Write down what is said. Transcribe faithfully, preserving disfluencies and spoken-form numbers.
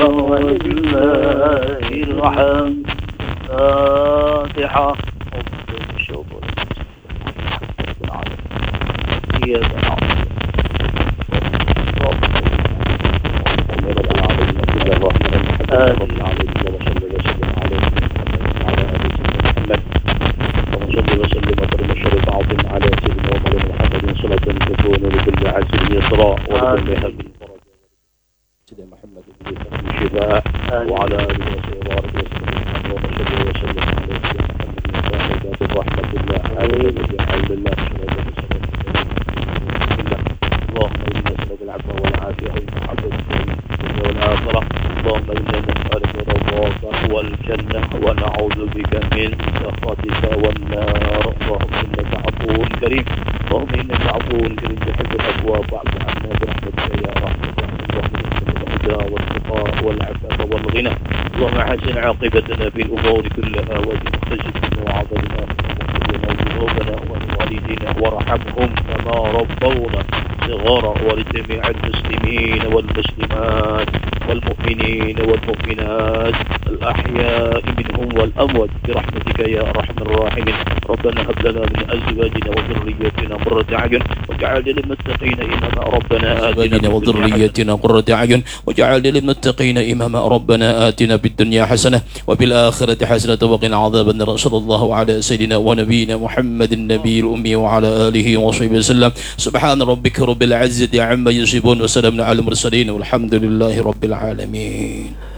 الله الرحمن الفاتحة. إياك نعبد على سيدنا محمد صلاة تكون لكل عسر يسرا ولكل هم سيدنا محمد الشفاء وعلى آله وصحبه وسلم وصلى وسلم على سيدنا محمد الرحمة الله عليه وعلى الله اللهم إنا نسألك العفو والعافية والمحبة والآخرة. اللهم إنا نسألك رضاك والجنة ونعوذ بك من سخطك والنار. اللهم إنك عفو كريم اللهم إنك عفو كريم تحب العفو فاعف عنا برحمتك يا رحمة الهدى والتقى والعفاف والغنى. اللهم حسن عاقبتنا في الأمور كلها وتجدنا وعظمنا ذنوبنا ولوالدينا وارحمهم كما ربونا صغارا ولجميع المسلمين والمسلمات والمؤمنين والمؤمنات الأحياء منهم والأموات برحمتك يا أرحم الراحمين. ربنا هب لنا من أزواجنا وذرياتنا قرة أعين واجعلنا للمتقين إماما. ربنا آتنا وذرياتنا قرة أعين واجعلنا للمتقين إماما. ربنا آتنا في الدنيا حسنة وفي الآخرة حسنة وقنا عذاب النار. صلى الله على سيدنا ونبينا محمد النبي الأمي وعلى آله وصحبه وسلم. سبحان ربك رب العزة عما يصفون وسلام على المرسلين والحمد لله رب العالمين.